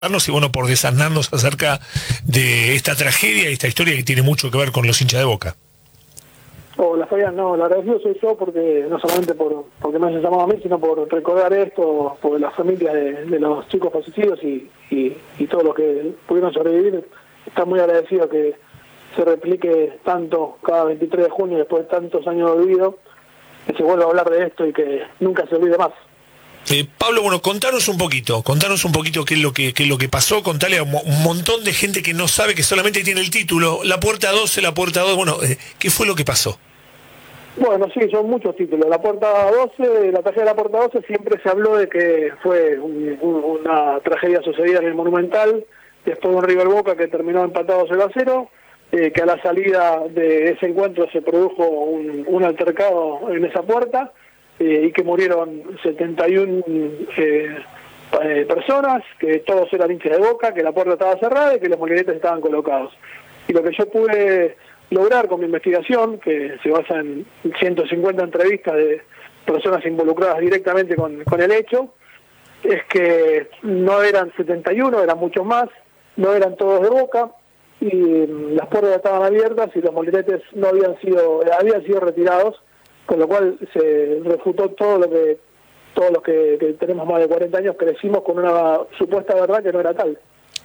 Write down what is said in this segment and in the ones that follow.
Y bueno, por desasnarnos acerca de esta tragedia y esta historia que tiene mucho que ver con los hinchas de Boca. Hola Fabián, no, el agradecido soy yo porque no solamente porque me hayan llamado a mí, sino por recordar esto, por las familias de los chicos fallecidos y todos los que pudieron sobrevivir. Está muy agradecido que se replique tanto cada 23 de junio, después de tantos años de olvido, que se vuelva a hablar de esto y que nunca se olvide más. Pablo, bueno, contanos un poquito qué es lo que pasó, contale a un montón de gente que no sabe, que solamente tiene el título, la puerta 12, bueno, ¿qué fue lo que pasó? Bueno, sí, son muchos títulos. La puerta 12, la tragedia de la puerta 12 siempre se habló de que fue una tragedia sucedida en el Monumental, después de un River Boca que terminó empatado 0-0, que a la salida de ese encuentro se produjo un altercado en esa puerta, y que murieron 71 personas, que todos eran hinchas de Boca, que la puerta estaba cerrada y que los molinetes estaban colocados. Y lo que yo pude lograr con mi investigación, que se basa en 150 entrevistas de personas involucradas directamente con el hecho, es que no eran 71, eran muchos más, no eran todos de Boca, y las puertas estaban abiertas y los molinetes no habían sido retirados, con lo cual se refutó todo lo que todos los que tenemos más de 40 años crecimos con una supuesta verdad que no era tal.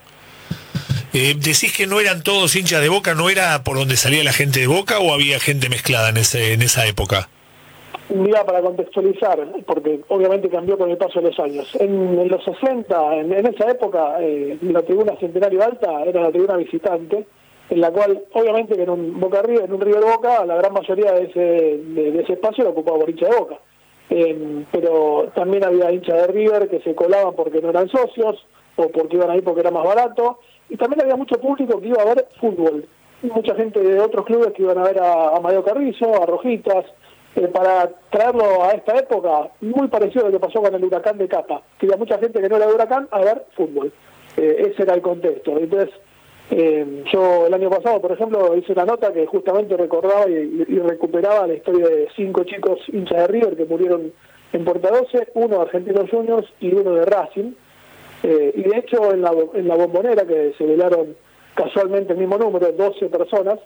Decís que no eran todos hinchas de Boca, ¿no era por donde salía la gente de Boca o había gente mezclada en esa época? Mira, para contextualizar, porque obviamente cambió con el paso de los años. En los 60, en esa época, la tribuna Centenario Alta era la tribuna visitante, en la cual, obviamente, que en un River Boca, la gran mayoría de ese espacio lo ocupaba por hincha de Boca. Pero también había hinchas de River que se colaban porque no eran socios, o porque iban ahí porque era más barato, y también había mucho público que iba a ver fútbol. Mucha gente de otros clubes que iban a ver a Amadeo Carrizo, a Rojitas, para traerlo a esta época, muy parecido a lo que pasó con el Huracán de Capa, que había mucha gente que no era de Huracán a ver fútbol. Ese era el contexto. Entonces, yo el año pasado, por ejemplo, hice una nota que justamente recordaba y recuperaba la historia de 5 chicos hinchas de River que murieron en Puerta 12, uno de Argentinos Juniors y uno de Racing. Y de hecho en la Bombonera, que se velaron casualmente el mismo número, 12 personas,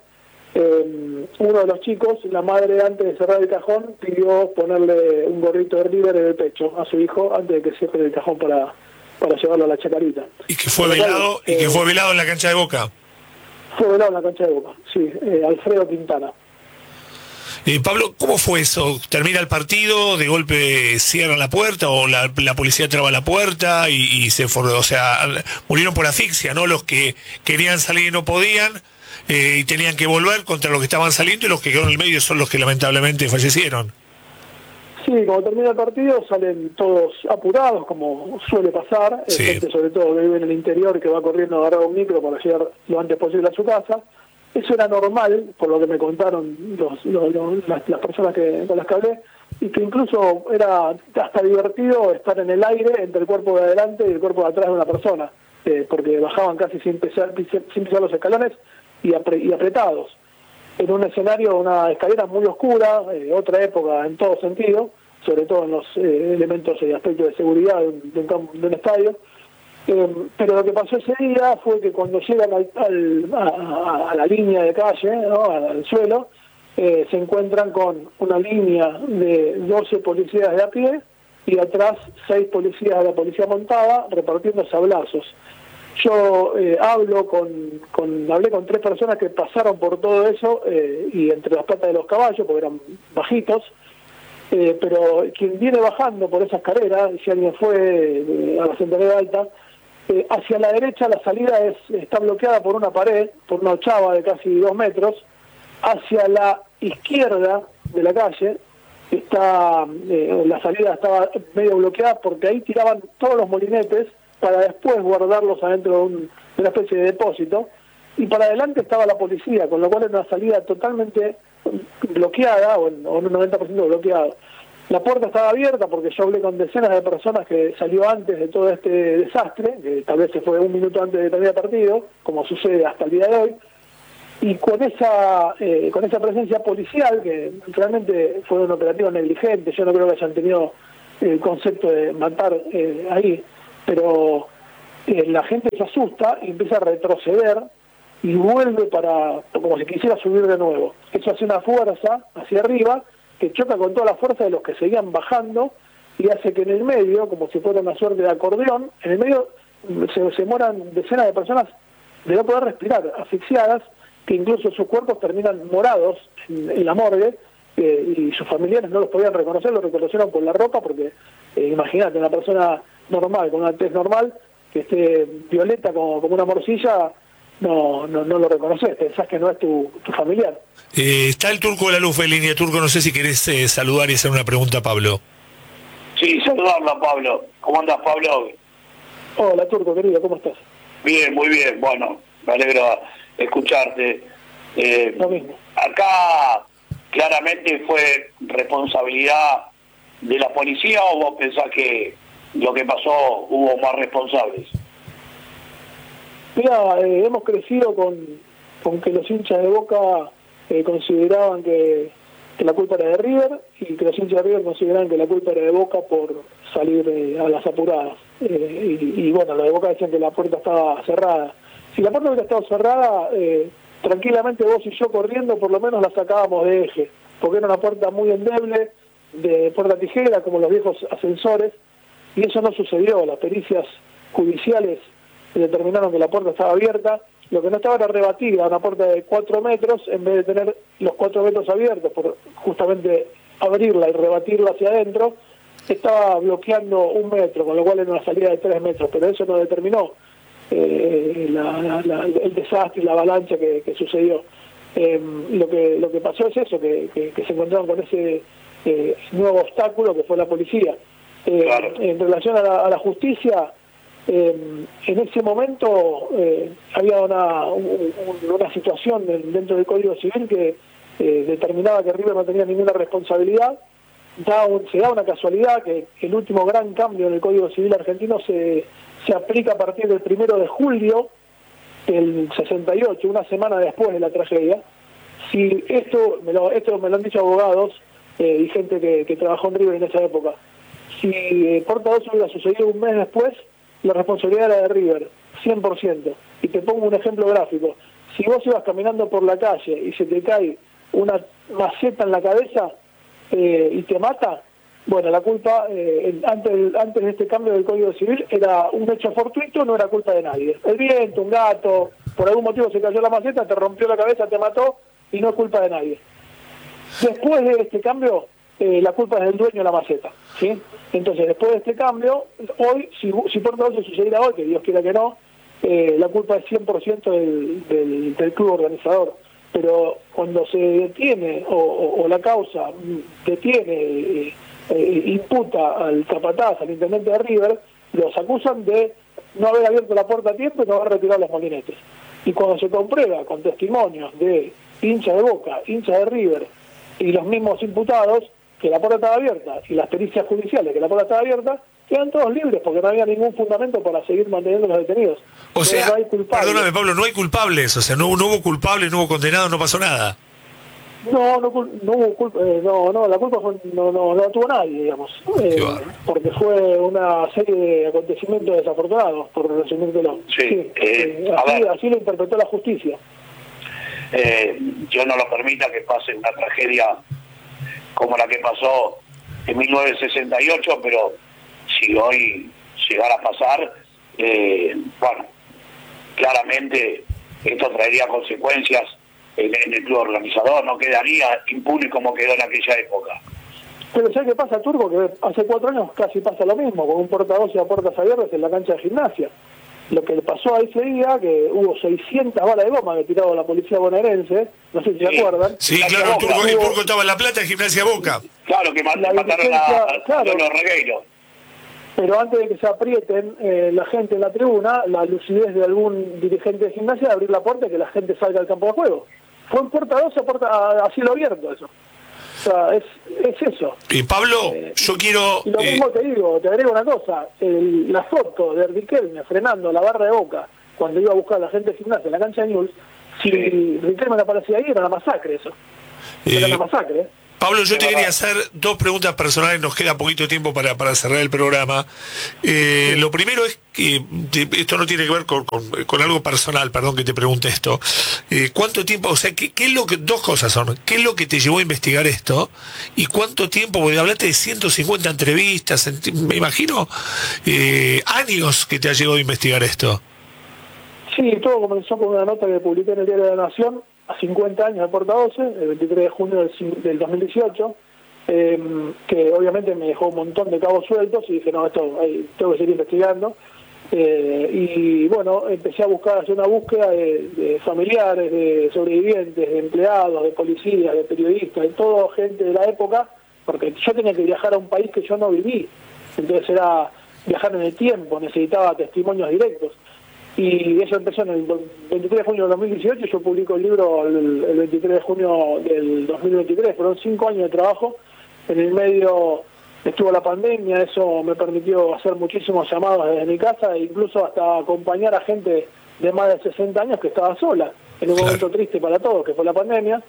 uno de los chicos, la madre, antes de cerrar el cajón, pidió ponerle un gorrito de River en el pecho a su hijo antes de que cierre el cajón para llevarlo a la Chacarita. ¿Y que fue velado en la cancha de Boca? Fue velado en la cancha de Boca, sí, Alfredo Quintana. Pablo, ¿cómo fue eso? ¿Termina el partido, de golpe cierran la puerta o la policía traba la puerta y se fue? O sea, murieron por asfixia, ¿no? Los que querían salir y no podían, y tenían que volver contra los que estaban saliendo, y los que quedaron en el medio son los que lamentablemente fallecieron. Sí, cuando termina el partido salen todos apurados, como suele pasar, sí. Gente sobre todo que vive en el interior, que va corriendo a agarrar un micro para llegar lo antes posible a su casa. Eso era normal, por lo que me contaron las personas con las que hablé, y que incluso era hasta divertido estar en el aire entre el cuerpo de adelante y el cuerpo de atrás de una persona, porque bajaban casi sin pisar los escalones y apretados, en un escenario, una escalera muy oscura, otra época en todo sentido, sobre todo en los elementos y aspectos de seguridad de un estadio. Pero lo que pasó ese día fue que cuando llegan a la línea de calle, ¿no? Al suelo, se encuentran con una línea de 12 policías de a pie y atrás 6 policías de la policía montada repartiendo sablazos. Yo hablé con 3 personas que pasaron por todo eso, y entre las patas de los caballos, porque eran bajitos, pero quien viene bajando por esa escalera, si alguien fue a la Centenario Alta, hacia la derecha la salida está bloqueada por una pared, por una ochava de casi 2 metros. Hacia la izquierda de la calle la salida estaba medio bloqueada porque ahí tiraban todos los molinetes para después guardarlos adentro de una especie de depósito, y para adelante estaba la policía, con lo cual era una salida totalmente bloqueada, o en un 90% bloqueado. La puerta estaba abierta porque yo hablé con decenas de personas que salió antes de todo este desastre, que tal vez se fue 1 minuto antes de terminar el partido, como sucede hasta el día de hoy, y con esa presencia policial, que realmente fue un operativo negligente. Yo no creo que hayan tenido el concepto de matar ahí, pero la gente se asusta y empieza a retroceder y vuelve como si quisiera subir de nuevo. Eso hace una fuerza hacia arriba que choca con toda la fuerza de los que seguían bajando y hace que en el medio, como si fuera una suerte de acordeón, en el medio se mueran decenas de personas de no poder respirar, asfixiadas, que incluso sus cuerpos terminan morados en la morgue, y sus familiares no los podían reconocer, lo reconocieron por la ropa, porque imagínate, una persona normal, con una tez normal, que esté violeta como una morcilla, no lo reconoces, pensás que no es tu familiar. Está el Turco de la Luz en línea. Turco, no sé si querés saludar y hacer una pregunta a Pablo. Sí, saludarlo a Pablo. ¿Cómo andás, Pablo? Hola, Turco, querido, ¿cómo estás? Bien, muy bien. Bueno, me alegro escucharte. Lo mismo. Acá claramente fue responsabilidad de la policía, ¿o vos pensás que lo que pasó hubo más responsables? Mira, hemos crecido con que los hinchas de Boca consideraban que la culpa era de River, y que los hinchas de River consideraban que la culpa era de Boca por salir a las apuradas. Y bueno, los de Boca decían que la puerta estaba cerrada. Si la puerta hubiera estado cerrada, tranquilamente vos y yo corriendo por lo menos la sacábamos de eje, porque era una puerta muy endeble, de puerta tijera, como los viejos ascensores, y eso no sucedió. Las pericias judiciales determinaron que la puerta estaba abierta. Lo que no estaba era rebatida, una puerta de 4 metros, en vez de tener los 4 metros abiertos, por justamente abrirla y rebatirla hacia adentro, estaba bloqueando 1 metro, con lo cual era una salida de 3 metros, pero eso no determinó el desastre y la avalancha que sucedió. Lo que pasó es eso, que se encontraron con ese nuevo obstáculo que fue la policía. Claro. En relación a la justicia, en ese momento había una situación dentro del Código Civil que determinaba que River no tenía ninguna responsabilidad. Se da una casualidad que el último gran cambio en el Código Civil argentino se aplica a partir del 1 de julio del 68, una semana después de la tragedia. Si esto me lo han dicho abogados y gente que trabajó en River en esa época. Si Porta 2 hubiera sucedido un mes después, la responsabilidad era de River, 100%. Y te pongo un ejemplo gráfico. Si vos ibas caminando por la calle y se te cae una maceta en la cabeza y te mata, bueno, la culpa, antes de este cambio del Código Civil, era un hecho fortuito, no era culpa de nadie. El viento, un gato, por algún motivo se cayó la maceta, te rompió la cabeza, te mató, y no es culpa de nadie. Después de este cambio, la culpa es del dueño de la maceta, ¿sí? Entonces, después de este cambio, hoy, si por todo eso sucediera hoy, que Dios quiera que no, la culpa es 100% del club organizador. Pero cuando se detiene, o la causa detiene, imputa al capataz, al intendente de River, los acusan de no haber abierto la puerta a tiempo y no haber retirado los molinetes. Y cuando se comprueba con testimonios de hinchas de Boca, hinchas de River y los mismos imputados, que la puerta estaba abierta, y las pericias judiciales que la puerta estaba abierta, quedan todos libres porque no había ningún fundamento para seguir manteniendo los detenidos. O sea, no hay culpables. Perdóname, Pablo, no hay culpables, o sea, no hubo culpables, no hubo condenados, no pasó nada. No hubo culpa, la culpa no la tuvo nadie, digamos, porque fue una serie de acontecimientos desafortunados, por resumírtelo. Sí, así lo interpretó la justicia. Yo no lo permita que pase una tragedia como la que pasó en 1968, pero si hoy llegara a pasar, bueno, claramente esto traería consecuencias en el club organizador, no quedaría impune como quedó en aquella época. Pero ¿sabes qué pasa, Turco? Que hace 4 años casi pasa lo mismo, con un portavoz y a puertas abiertas en la cancha de Gimnasia. Lo que le pasó a ese día, que hubo 600 balas de goma que tiró la policía bonaerense, no sé si se acuerdan. Sí, claro, el Turco estaba en La Plata, en Gimnasia Boca. Claro, que mataron a los Regueiros. Pero antes de que se aprieten la gente en la tribuna, la lucidez de algún dirigente de Gimnasia de abrir la puerta y que la gente salga al campo de juego. Fue en puerta 12 a cielo abierto eso. O sea, es eso. Y Pablo, yo quiero... Y lo mismo te digo, te agrego una cosa. La foto de Riquelme frenando la barra de Boca cuando iba a buscar a la gente de Gimnasia en la cancha de Newell's, si Riquelme no aparecía ahí, era una masacre eso. Era una masacre. Pablo, yo te quería hacer dos preguntas personales, nos queda poquito tiempo para cerrar el programa. Lo primero es que esto no tiene que ver con algo personal, perdón que te pregunte esto. ¿Cuánto tiempo, o sea, qué es lo que, dos cosas son, qué es lo que te llevó a investigar esto y cuánto tiempo, porque hablaste de 150 entrevistas, me imagino, años que te ha llevado a investigar esto? Sí, todo comenzó con una nota que publiqué en el Diario de la Nación a 50 años de Porta 12, el 23 de junio del 2018, que obviamente me dejó un montón de cabos sueltos y dije, no, esto tengo que seguir investigando. Y bueno, empecé a hacer una búsqueda de familiares, de sobrevivientes, de empleados, de policías, de periodistas, de toda gente de la época, porque yo tenía que viajar a un país que yo no viví, entonces era viajar en el tiempo, necesitaba testimonios directos. Y eso empezó en el 23 de junio del 2018, yo publico el libro el 23 de junio del 2023, fueron 5 años de trabajo, en el medio estuvo la pandemia, eso me permitió hacer muchísimos llamados desde mi casa e incluso hasta acompañar a gente de más de 60 años que estaba sola, en un momento triste para todos, que fue la pandemia,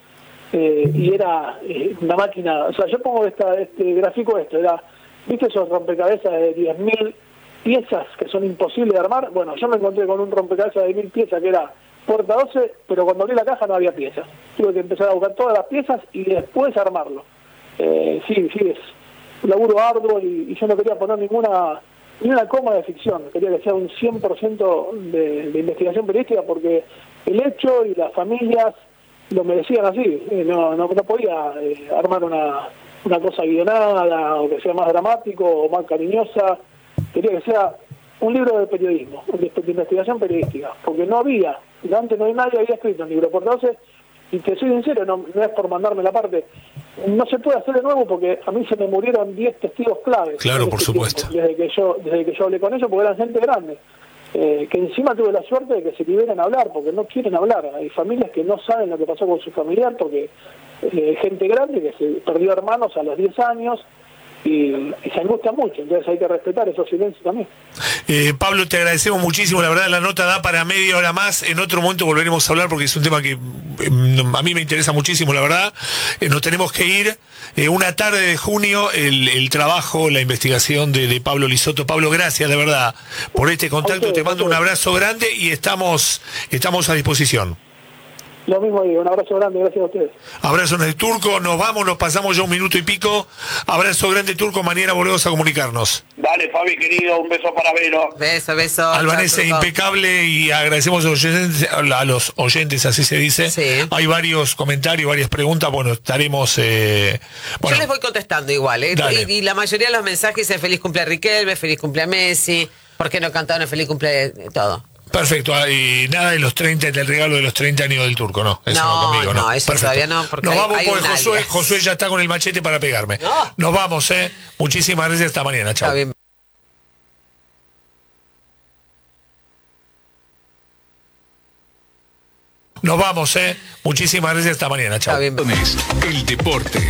y era una máquina, o sea, yo pongo este gráfico, era, ¿viste esos rompecabezas de 10.000 piezas que son imposibles de armar? Bueno, yo me encontré con un rompecabezas de 1.000 piezas que era Porta 12, pero cuando abrí la caja no había piezas. Tuve que empezar a buscar todas las piezas y después armarlo. Sí, es un laburo arduo y yo no quería poner ni una coma de ficción, quería que sea un 100% de investigación periodística porque el hecho y las familias lo merecían así. No podía armar una cosa guionada o que sea más dramático o más cariñosa. Quería que sea un libro de periodismo, de investigación periodística, porque no había, antes nadie había escrito un libro. Por entonces, y te soy sincero, no es por mandarme la parte, no se puede hacer de nuevo porque a mí se me murieron 10 testigos claves. Claro, por supuesto. Desde que yo hablé con ellos, porque eran gente grande, que encima tuve la suerte de que se liberan a hablar, porque no quieren hablar. Hay familias que no saben lo que pasó con su familiar, porque gente grande que se perdió hermanos a los 10 años, y se angustia mucho, entonces hay que respetar esos silencios también. Pablo, te agradecemos muchísimo, la verdad la nota da para media hora más, en otro momento volveremos a hablar porque es un tema que a mí me interesa muchísimo, la verdad. Nos tenemos que ir, una tarde de junio, el trabajo, la investigación de Pablo Lisoto. Pablo, gracias de verdad por este contacto, te mando un abrazo grande y estamos a disposición. Lo mismo digo, un abrazo grande, gracias a ustedes. Abrazo en el Turco, nos vamos, nos pasamos ya un minuto y pico. Abrazo grande, Turco, mañana volvemos a comunicarnos. Dale, Fabi, querido, un beso para Vero. Beso. Albanese, impecable, y agradecemos a los oyentes, así se dice. Sí. Hay varios comentarios, varias preguntas, bueno, estaremos... Yo les voy contestando igual, y la mayoría de los mensajes es feliz cumple a Riquelme, feliz cumple a Messi, ¿por qué no cantaron el feliz cumple todo? Perfecto, y nada de los 30, del regalo de los 30 años del Turco, ¿no? Eso no conmigo, ¿no? Eso perfecto. Todavía no, porque nos vamos hay porque Josué ya está con el machete para pegarme. No. Nos vamos, muchísimas gracias, hasta mañana, chao. Nos vamos, muchísimas gracias, hasta mañana, chao. El deporte